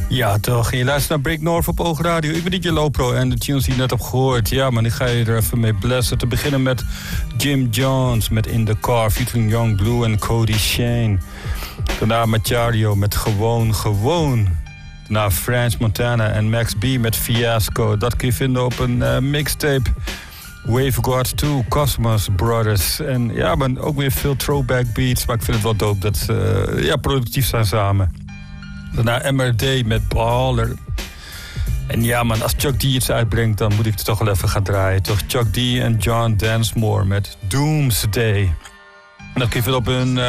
Ja, toch. Je luistert naar Break North op Oogradio. Ik ben DJ Lopro en de tunes die je net hebt gehoord. Ja, man, ik ga je er even mee blessen. Te beginnen met Jim Jones met In The Car, featuring Young Blue en Cody Shane. Daarna Machario met Gewoon. Daarna French Montana en Max B met Fiasco. Dat kun je vinden op een mixtape. Wave God 2, Cosmos Brothers. En ja, man, ook weer veel throwback beats. Maar ik vind het wel dope dat ze productief zijn samen. Daarna MRD met Baller. En ja, man, als Chuck D iets uitbrengt, dan moet ik het toch wel even gaan draaien. Toch Chuck D en John Densmore met Doomsday. En dat kun je veel op hun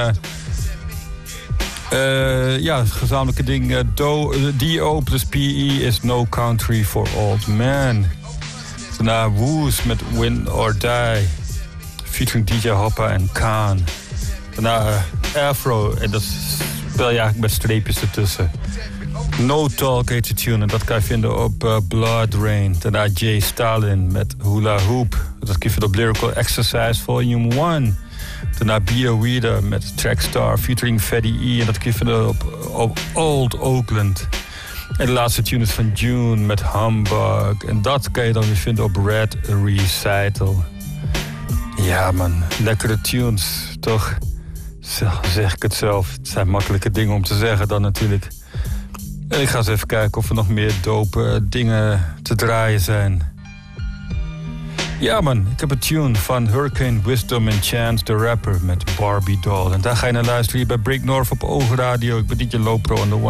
gezamenlijke ding. DO plus PE is No Country for Old Men. Daarna Woos met Win or Die. Featuring DJ Hoppa en Khan. Daarna Afro, en dat spel je eigenlijk met streepjes ertussen. No Talk heet de tune en dat kan je vinden op Blood Rain. Daarna Jay Stalin met Hula Hoop. Dat kun je vinden op Lyrical Exercise Volume 1. Daarna Bia Weeda met Trackstar featuring Fetty E. En dat kun je vinden op Old Oakland. En de laatste tune is van June met Humbug. En dat kan je dan weer vinden op Red Recital. Ja, man, lekkere tunes, toch? Zeg ik het zelf. Het zijn makkelijke dingen om te zeggen dan natuurlijk. En ik ga eens even kijken of er nog meer dope dingen te draaien zijn. Ja, man, ik heb een tune van Hurricane Wisdom en Chance the Rapper met Barbie Doll. En daar ga je naar luisteren hier bij Break North op Oogradio. Ik ben DJ Lopro on the one.